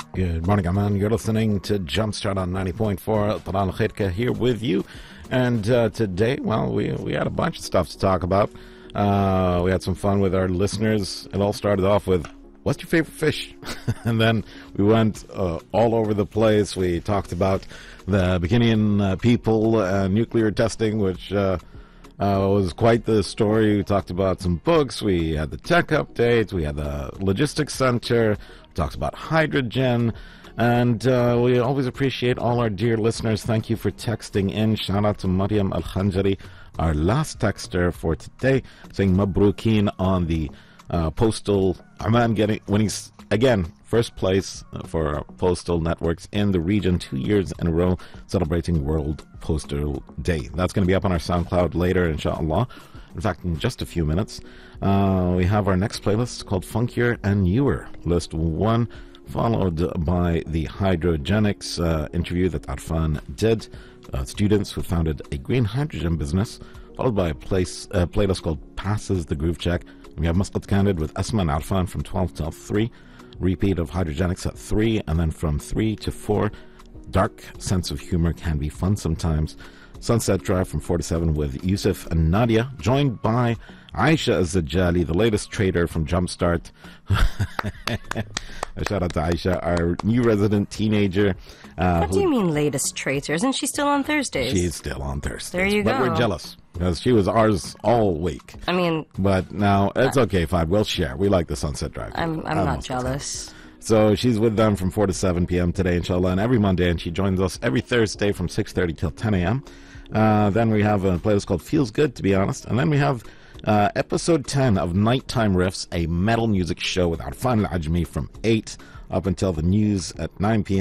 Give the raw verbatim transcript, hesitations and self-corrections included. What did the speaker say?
Good morning, Aman. You're listening to Jumpstart on ninety point four. Talal Khairka here with you. And uh, today, well, we, we had a bunch of stuff to talk about. Uh, we had some fun with our listeners. It all started off with, what's your favorite fish? And then we went uh, all over the place. We talked about the Bikinian uh, people, uh, nuclear testing, which uh, uh, was quite the story. We talked about some books. We had the tech update. We had the logistics center. We talked about hydrogen. And uh, we always appreciate all our dear listeners. Thank you for texting in. Shout out to Mariam Al-Khanjari, our last texter for today, saying Mabrookin on the uh, postal. Aman getting winning again first place for postal networks in the region, two years in a row, celebrating World Postal Day. That's going to be up on our SoundCloud later, inshallah. In fact, in just a few minutes, uh, we have our next playlist called Funkier and Newer, list one, followed by the hydrogenics uh, interview that Arfan did, uh, students who founded a green hydrogen business, followed by a place uh, playlist called Passes the Groove Check. We have Muscat Candid with Asma and Arfan from twelve till three, repeat of hydrogenics at three, and then from three to four, dark sense of humor can be fun sometimes. Sunset Drive from four to seven with Yusuf and Nadia, joined by Aisha Az-Zajali, the latest trader from Jumpstart. Shout out to Aisha, our new resident teenager. Uh, what do you mean latest trader? Isn't she still on Thursdays? She's still on Thursdays. There you but go. But we're jealous because she was ours all week. I mean... But now, it's okay, fine. We'll share. We like the Sunset Drive. I'm, I'm not jealous. So she's with them from four to seven p.m. today, inshallah, and every Monday, and she joins us every Thursday from six thirty till ten a.m. Uh, then we have a playlist called Feels Good, to be honest. And then we have uh, episode ten of Nighttime Riffs, a metal music show with Arfan Al-Ajmi from eight up until the news at nine p.m.